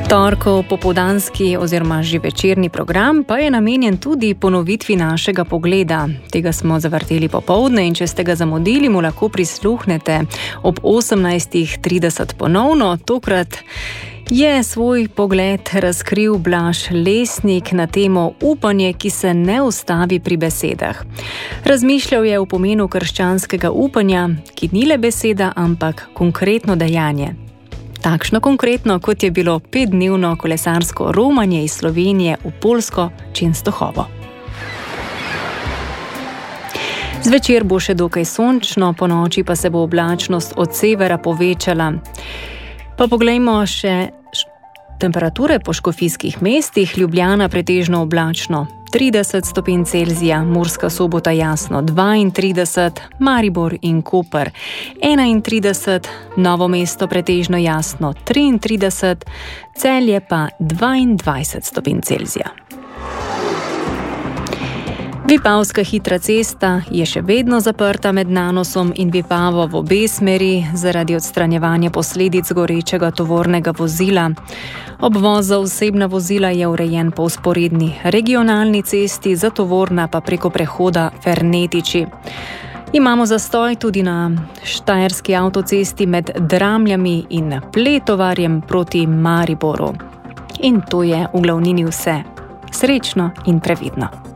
Torkov popoldanski oziroma že večerni program pa je namenjen tudi ponovitvi našega pogleda. Tega smo zavrteli popoldne in če ste ga zamudili, mu lahko prisluhnete ob 18:30 ponovno. Tokrat je svoj pogled razkril Blaž Lesnik na temo upanje, ki se ne ustavi pri besedah. Razmišljal je o pomenu krščanskega upanja, ki ni le beseda, ampak konkretno dejanje. Takšno konkretno, kot je bilo 5-dnevno kolesarsko romanje iz Slovenije v Poljsko Częstochowo. Zvečer bo še dokaj sončno, ponoči pa se bo oblačnost od severa povečala. Pa poglejmo še temperature po škofijskih mestih. Ljubljana pretežno oblačno 30 stopinj Celzija, Murska Sobota jasno 32, Maribor in Koper 31, Novo mesto pretežno jasno 33, Celje pa 22 stopinj Celzija. Vipavska hitra cesta je še vedno zaprta med Nanosom in Vipavo v obe smeri zaradi odstranjevanja posledic gorečega tovornega vozila. Obvoz za osebna vozila je urejen po vzporedni regionalni cesti, za tovorna pa preko prehoda Fernetiči. Imamo zastoj tudi na štajerski avtocesti med Dramljami in Pletovarjem proti Mariboru. In to je v glavnini vse. Srečno in previdno.